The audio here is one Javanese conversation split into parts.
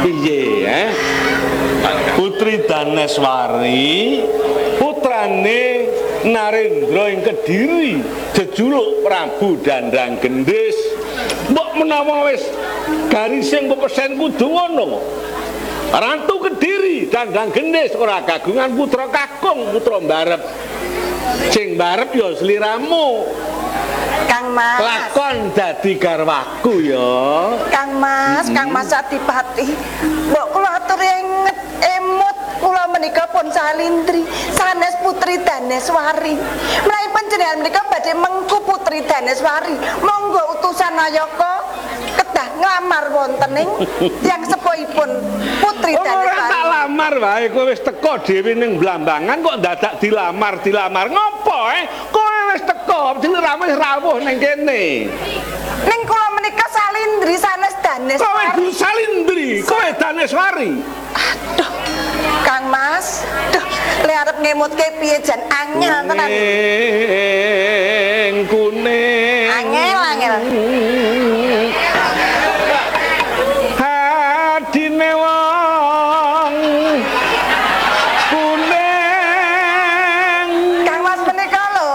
piye Putri Daneswari putrane Narendra ing Kediri jejuluk Prabu Dandang Gendhis mbok menawa wis garising pepesen kudu ngono Ratu Kediri Dandang Gendhis ora kagungan putra kakung putra mbarep sing mbarep ya sliramu Kang Mas lakon dadi garwaku ya Kang Mas Adipati mbok kula atur inget emut kula menika pun salindri sanes Putri Daneswari menawi panjenengan menika badhe mengku Putri Daneswari monggo utusan Ayaka kedah nglamar wonten ing tiyang sepuhipun Putri Daneswari ora tak lamar wae kowe wis teko dhewe ning Blambangan kok dadak dilamar ngopo kowe wis teko diliramu wis rawuh ning kene ning kula menika salindri sanes Daneswari kowe kudu salindri kowe Daneswari aduh Kang Mas duh le arep ngemutke piye jan angel tenan kuning angel hadine wong kuning Kang Mas menika lho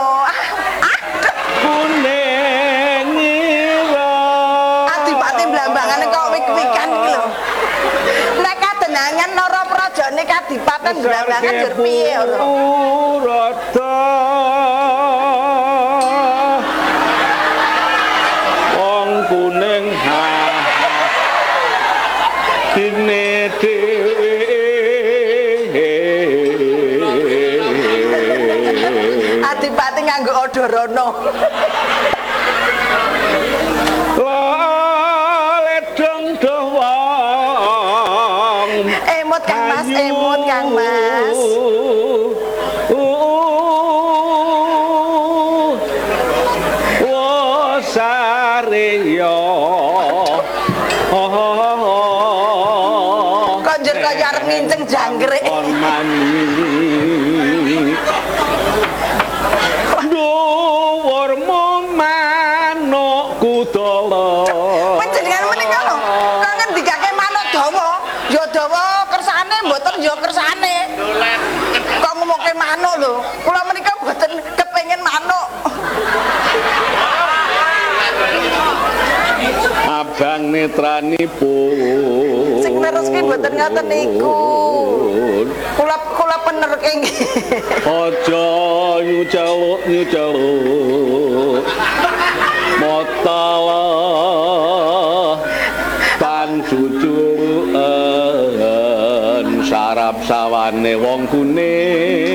kuning ira Adipati Blambangan kok wik-wikan iki lho nek kadenangan nara prajane kadipaten Blambangan jur piye lho wong kuning dine dhewe Adipati nganggo odorono ledong dawang emut Kang Mas sareya konjur kaya arep nginceng jangkrik dhuwur manuk kudala panjenengan menika lho kok ngendikake manuk dawa ya dawa kersane mboten ya kersane kok ngomongke manuk lho kula menika mboten kepengin manuk abang netranipun sing neruske mboten ngoten niku kula penerke nggih aja nyucuk motala tan cucuken sarap sawane wong kuning